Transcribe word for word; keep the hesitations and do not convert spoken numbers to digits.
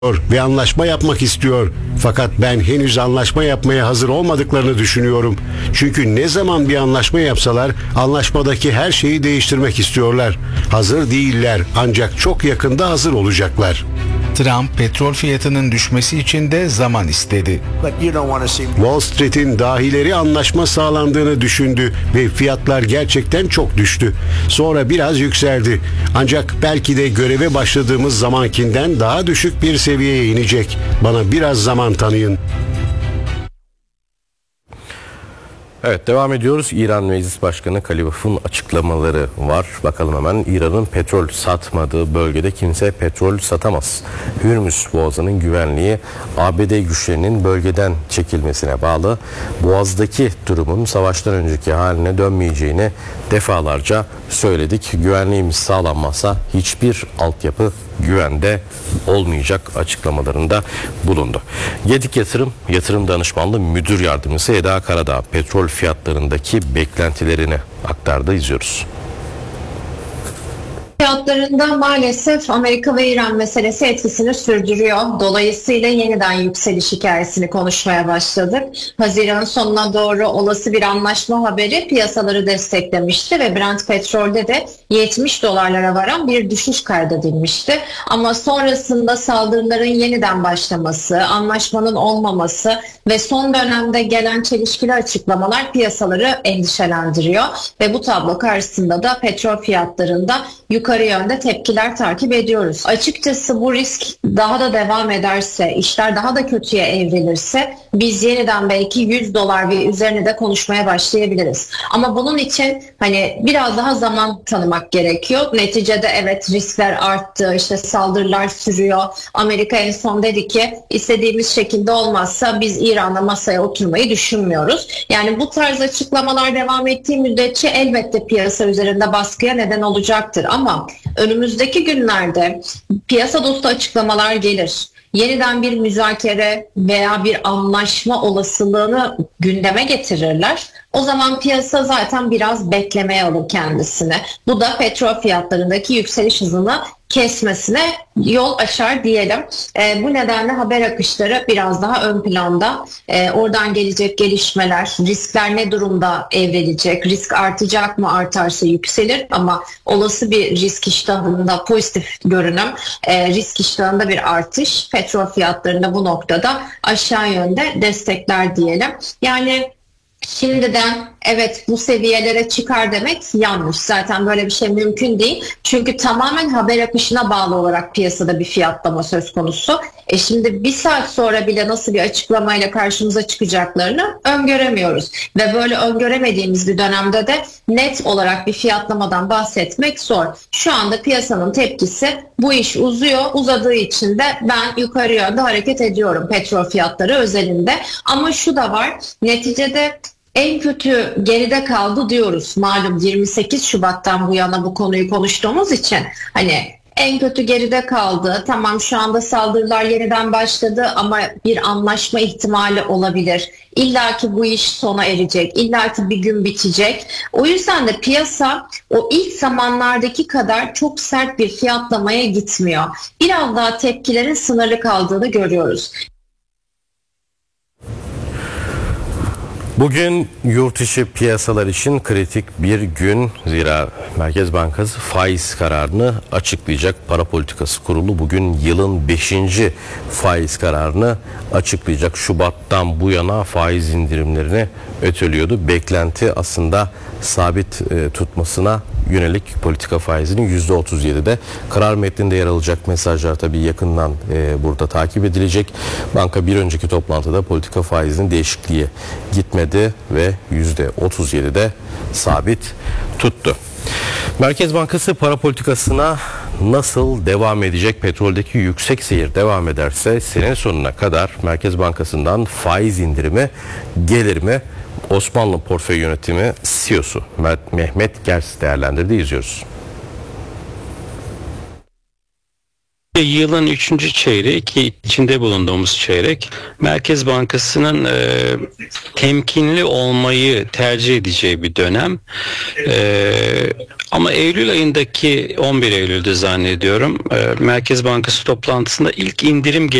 ve anlaşma yapmak istiyor. Fakat ben henüz anlaşma yapmaya hazır olmadıklarını düşünüyorum. Çünkü ne zaman bir anlaşma yapsalar anlaşmadaki her şeyi değiştirmek istiyorlar. Hazır değiller ancak çok yakında hazır olacaklar. Trump petrol fiyatının düşmesi için de zaman istedi. Wall Street'in dahileri anlaşma sağlandığını düşündü ve fiyatlar gerçekten çok düştü. Sonra biraz yükseldi. Ancak belki de göreve başladığımız zamankinden daha düşük bir seviyeye inecek. Bana biraz zaman tanıyın. Evet, devam ediyoruz. İran Meclis Başkanı Kalibaf'ın açıklamaları var. Bakalım hemen. İran'ın petrol satmadığı bölgede kimse petrol satamaz. Hürmüz Boğazı'nın güvenliği A B D güçlerinin bölgeden çekilmesine bağlı. Boğaz'daki durumun savaştan önceki haline dönmeyeceğini defalarca söyledik. Güvenliğimiz sağlanmazsa hiçbir altyapı güvende olmayacak açıklamalarında bulundu. Gedik Yatırım, Yatırım Danışmanlığı Müdür Yardımcısı Eda Karadağ petrol fiyatlarındaki beklentilerini aktardı. İzliyoruz. Fiyatlarında maalesef Amerika ve İran meselesi etkisini sürdürüyor. Dolayısıyla yeniden yükseliş hikayesini konuşmaya başladık. Haziran sonuna doğru olası bir anlaşma haberi piyasaları desteklemişti ve Brent petrolde de yetmiş dolarlara varan bir düşüş kaydedilmişti. Ama sonrasında saldırıların yeniden başlaması, anlaşmanın olmaması ve son dönemde gelen çelişkili açıklamalar piyasaları endişelendiriyor ve bu tablo karşısında da petrol fiyatlarında yukarı yönde tepkiler takip ediyoruz. Açıkçası bu risk daha da devam ederse, işler daha da kötüye evrilirse biz yeniden belki yüz dolar ve üzerine de konuşmaya başlayabiliriz. Ama bunun için hani biraz daha zaman tanımak gerekiyor. Neticede evet riskler arttı, işte saldırılar sürüyor. Amerika en son dedi ki istediğimiz şekilde olmazsa biz İran'la masaya oturmayı düşünmüyoruz. Yani bu tarz açıklamalar devam ettiği müddetçe elbette piyasa üzerinde baskıya neden olacaktır. Ama önümüzdeki günlerde piyasa dostu açıklamalar gelir. Yeniden bir müzakere veya bir anlaşma olasılığını gündeme getirirler. O zaman piyasa zaten biraz beklemeye alır kendisini. Bu da petrol fiyatlarındaki yükseliş hızını kesmesine yol açar diyelim. E, bu nedenle haber akışları biraz daha ön planda. E, oradan gelecek gelişmeler, riskler ne durumda evrilecek, risk artacak mı, artarsa yükselir ama olası bir risk iştahında pozitif görünüm, e, risk iştahında bir artış petrol fiyatlarında bu noktada aşağı yönde destekler diyelim. Yani şimdiden evet bu seviyelere çıkar demek yanlış. Zaten böyle bir şey mümkün değil. Çünkü tamamen haber akışına bağlı olarak piyasada bir fiyatlama söz konusu. E şimdi bir saat sonra bile nasıl bir açıklamayla karşımıza çıkacaklarını öngöremiyoruz. Ve böyle öngöremediğimiz bir dönemde de net olarak bir fiyatlamadan bahsetmek zor. Şu anda piyasanın tepkisi bu iş uzuyor. Uzadığı için de ben yukarı yönde hareket ediyorum petrol fiyatları özelinde. Ama şu da var. Neticede en kötü geride kaldı diyoruz. Malum yirmi sekiz Şubat'tan bu yana bu konuyu konuştuğumuz için hani en kötü geride kaldı. Tamam şu anda saldırılar yeniden başladı ama bir anlaşma ihtimali olabilir. İlla ki bu iş sona erecek. İlla ki bir gün bitecek. O yüzden de piyasa o ilk zamanlardaki kadar çok sert bir fiyatlamaya gitmiyor. Biraz daha tepkilerin sınırlı kaldığını görüyoruz. Bugün yurt içi piyasalar için kritik bir gün. Zira Merkez Bankası faiz kararını açıklayacak. Para Politikası Kurulu bugün yılın beşinci faiz kararını açıklayacak. Şubat'tan bu yana faiz indirimlerini öteliyordu. Beklenti aslında sabit e, tutmasına yönelik politika faizinin yüzde otuz yedide. Karar metninde yer alacak mesajlar tabii yakından e, burada takip edilecek. Banka bir önceki toplantıda politika faizinin değişikliğe gitmedi ve yüzde otuz yedide sabit tuttu. Merkez Bankası para politikasına nasıl devam edecek? Petroldeki yüksek seyir devam ederse sene sonuna kadar Merkez Bankası'ndan faiz indirimi gelir mi? Osmanlı Portföy Yönetimi C E O'su Mehmet Gers değerlendirdi. İzliyoruz. Yılın üçüncü çeyreği ki içinde bulunduğumuz çeyrek Merkez Bankası'nın e, temkinli olmayı tercih edeceği bir dönem. E, ama Eylül ayındaki on bir Eylül'de zannediyorum e, Merkez Bankası toplantısında ilk indirim